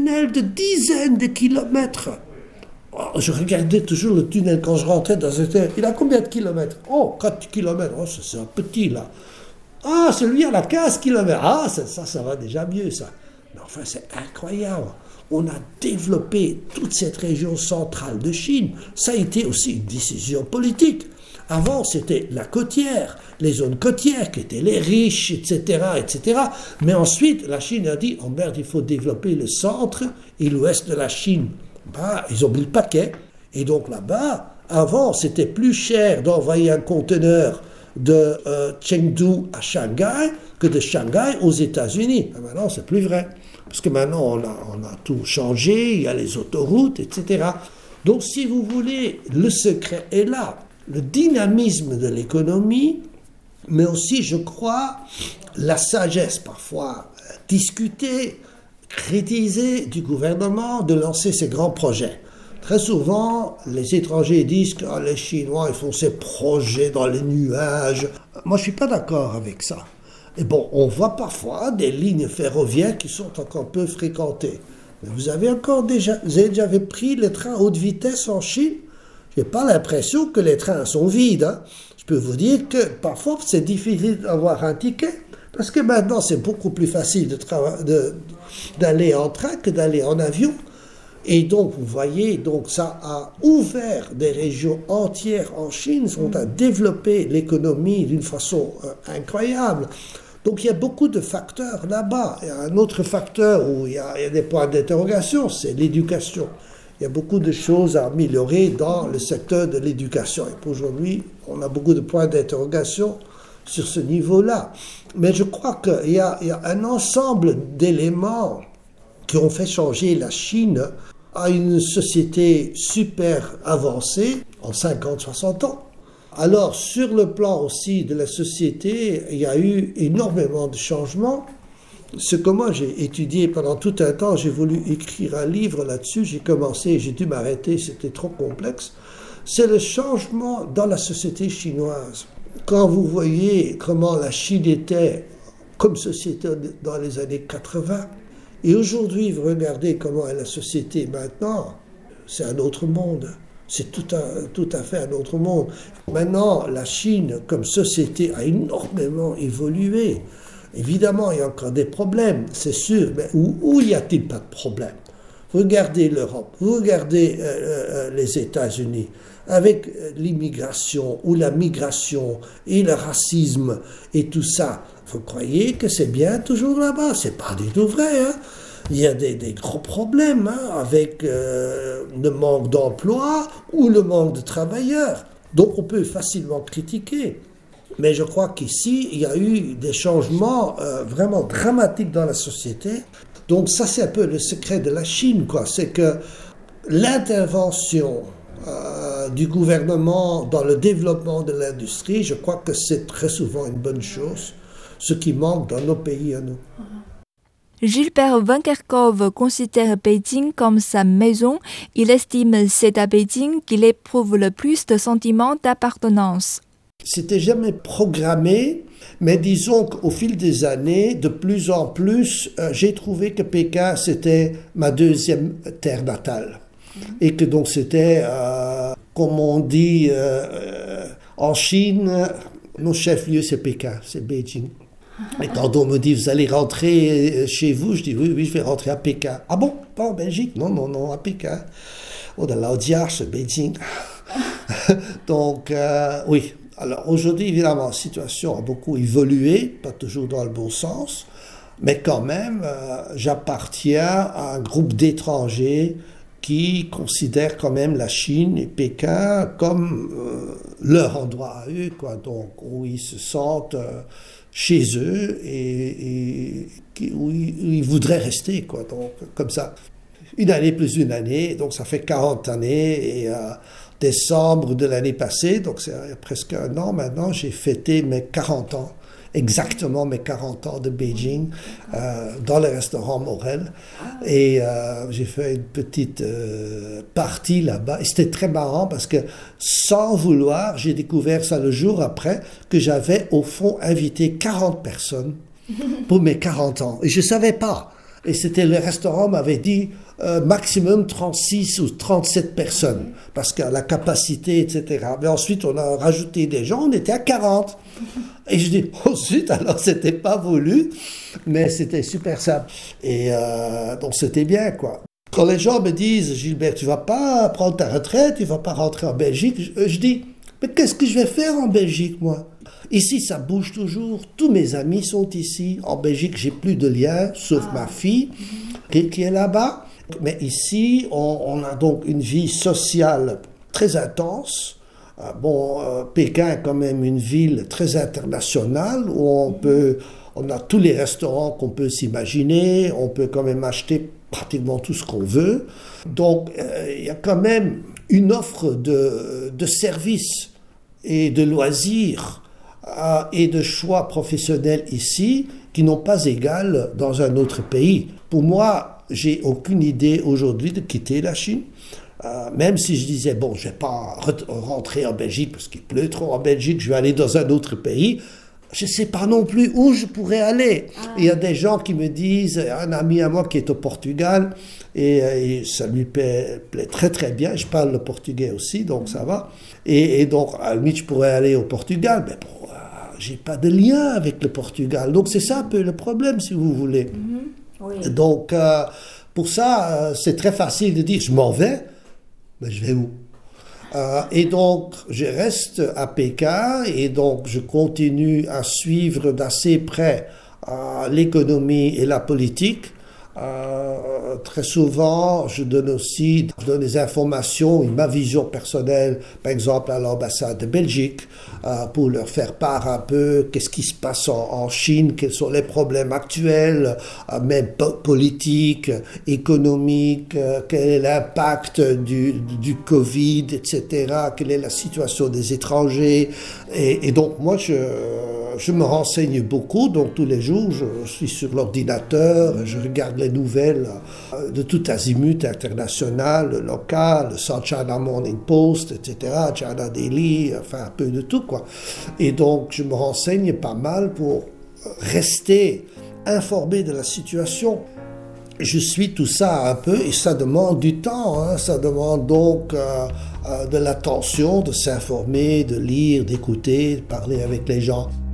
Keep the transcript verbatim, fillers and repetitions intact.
tunnels de dizaines de kilomètres. Oh, je regardais toujours le tunnel quand je rentrais dans un tunnel. Il a combien de kilomètres? Oh, quatre kilomètres. Oh, c'est un petit là. Ah, celui à la quinze kilomètres. Ah, ça, ça, ça va déjà mieux, ça. Mais enfin, c'est incroyable. On a développé toute cette région centrale de Chine. Ça a été aussi une décision politique. Avant, c'était la côtière, les zones côtières qui étaient les riches, et cetera, et cetera. Mais ensuite, la Chine a dit, oh merde, il faut développer le centre et l'ouest de la Chine. Bah, ils ont mis le paquet. Et donc là-bas, avant, c'était plus cher d'envoyer un conteneur de euh, Chengdu à Shanghai que de Shanghai aux États-Unis. Et maintenant, c'est plus vrai. Parce que maintenant, on a, on a tout changé, il y a les autoroutes, et cetera. Donc, si vous voulez, le secret est là. Le dynamisme de l'économie, mais aussi, je crois, la sagesse parfois discutée, critisée du gouvernement de lancer ces grands projets. Très souvent, les étrangers disent que oh, les Chinois ils font ces projets dans les nuages. Moi, je ne suis pas d'accord avec ça. Et bon, on voit parfois des lignes ferroviaires qui sont encore peu fréquentées. Mais vous avez encore déjà, vous avez déjà pris les trains à haute vitesse en Chine? Je n'ai pas l'impression que les trains sont vides. Hein. Je peux vous dire que parfois, c'est difficile d'avoir un ticket. Parce que maintenant, c'est beaucoup plus facile de trava- de, d'aller en train que d'aller en avion. Et donc, vous voyez, donc ça a ouvert des régions entières en Chine, sont à développer l'économie d'une façon euh, incroyable. Donc, il y a beaucoup de facteurs là-bas. Il y a un autre facteur où il y a, il y a des points d'interrogation, c'est l'éducation. Il y a beaucoup de choses à améliorer dans le secteur de l'éducation. Et pour aujourd'hui, on a beaucoup de points d'interrogation sur ce niveau-là. Mais je crois qu'il y a, il y a un ensemble d'éléments qui ont fait changer la Chine à une société super avancée en cinquante soixante ans. Alors, sur le plan aussi de la société, il y a eu énormément de changements. Ce que moi j'ai étudié pendant tout un temps, j'ai voulu écrire un livre là-dessus, j'ai commencé, j'ai dû m'arrêter, c'était trop complexe. C'est le changement dans la société chinoise. Quand vous voyez comment la Chine était comme société dans les années quatre-vingts, et aujourd'hui, vous regardez comment est la société maintenant, c'est un autre monde. C'est tout à, tout à fait un autre monde. Maintenant, la Chine, comme société, a énormément évolué. Évidemment, il y a encore des problèmes, c'est sûr, mais où, où y a-t-il pas de problème? Regardez l'Europe, vous regardez euh, euh, les États-Unis, avec l'immigration ou la migration et le racisme et tout ça. Vous croyez que c'est bien toujours là-bas? C'est pas du tout vrai. Hein? Il y a des, des gros problèmes hein, avec euh, le manque d'emploi ou le manque de travailleurs. Donc on peut facilement critiquer. Mais je crois qu'ici, il y a eu des changements euh, vraiment dramatiques dans la société. Donc ça, c'est un peu le secret de la Chine, quoi. C'est que l'intervention euh, du gouvernement dans le développement de l'industrie, je crois que c'est très souvent une bonne chose, ce qui manque dans nos pays à nous. Gilbert Van Kerkhove considère Beijing comme sa maison. Il estime c'est à Beijing qu'il éprouve le plus de sentiments d'appartenance. C'était jamais programmé, mais disons qu'au fil des années, de plus en plus, euh, j'ai trouvé que Pékin, c'était ma deuxième terre natale. Et que donc c'était, euh, comme on dit euh, en Chine, mon chef-lieu c'est Pékin, c'est Beijing. Et quand on me dit, vous allez rentrer chez vous, je dis, oui, oui, je vais rentrer à Pékin. Ah bon, pas en Belgique? Non, non, non, à Pékin. Oh, dans l'Audiard, c'est Beijing. Donc, euh, oui. Alors, aujourd'hui, évidemment, la situation a beaucoup évolué, pas toujours dans le bon sens, mais quand même, euh, j'appartiens à un groupe d'étrangers qui considèrent quand même la Chine et Pékin comme euh, leur endroit à eux, quoi. Donc, où ils se sentent... Euh, chez eux et, et où ils voudraient rester, quoi. Donc, comme ça, une année plus une année, donc ça fait quarante années, et euh, décembre de l'année passée, donc c'est presque un an maintenant, j'ai fêté mes quarante ans, exactement mes quarante ans de Beijing, euh, dans le restaurant Morel, et euh, j'ai fait une petite euh, partie là-bas, et c'était très marrant parce que sans vouloir, j'ai découvert ça le jour après, que j'avais au fond invité quarante personnes pour mes quarante ans, et je ne savais pas. Et c'était le restaurant m'avait dit euh, maximum trente-six ou trente-sept personnes, parce que la capacité, et cetera. Mais ensuite, on a rajouté des gens, on était à quarante. Et je dis, oh zut, alors c'était pas voulu, mais c'était super simple. Et euh, donc c'était bien, quoi. Quand les gens me disent, Gilbert, tu vas pas prendre ta retraite, tu vas pas rentrer en Belgique, je, je dis, mais qu'est-ce que je vais faire en Belgique, moi? Ici, ça bouge toujours. Tous mes amis sont ici. En Belgique, j'ai plus de liens, sauf ah. ma fille, qui, qui est là-bas. Mais ici, on, on a donc une vie sociale très intense. Euh, bon, euh, Pékin est quand même une ville très internationale où on peut, on a tous les restaurants qu'on peut s'imaginer. On peut quand même acheter pratiquement tout ce qu'on veut. Donc, euh, il y a quand même une offre de, de services et de loisirs euh, et de choix professionnels ici qui n'ont pas égal dans un autre pays. Pour moi, j'ai aucune idée aujourd'hui de quitter la Chine. Euh, même si je disais, bon, je ne vais pas rentrer en Belgique parce qu'il pleut trop en Belgique, je vais aller dans un autre pays. Je ne sais pas non plus où je pourrais aller. Ah. Il y a des gens qui me disent, un ami à moi qui est au Portugal, et, et ça lui plaît, plaît très très bien, je parle le portugais aussi, donc ça va. Et, et donc, à la limite, je pourrais aller au Portugal, mais bon, euh, je n'ai pas de lien avec le Portugal. Donc c'est ça un peu le problème, si vous voulez. Mm-hmm. Oui. Donc, euh, pour ça, euh, c'est très facile de dire, je m'en vais, mais je vais où ? Euh, et donc, je reste à Pékin et donc je continue à suivre d'assez près euh, l'économie et la politique. Euh, très souvent, je donne aussi je donne des informations et ma vision personnelle, par exemple à l'ambassade de Belgique, euh, pour leur faire part un peu qu'est-ce qui se passe en, en Chine, quels sont les problèmes actuels, euh, même po- politiques, économiques, euh, quel est l'impact du, du Covid, et cetera, quelle est la situation des étrangers. Et, et donc, moi, je... Je me renseigne beaucoup, donc tous les jours, je suis sur l'ordinateur, je regarde les nouvelles de tout azimut international, local, South China Morning Post, et cetera, China Daily, enfin un peu de tout, quoi. Et donc, je me renseigne pas mal pour rester informé de la situation. Je suis tout ça un peu et ça demande du temps, hein. Ça demande donc euh, euh, de l'attention, de s'informer, de lire, d'écouter, de parler avec les gens.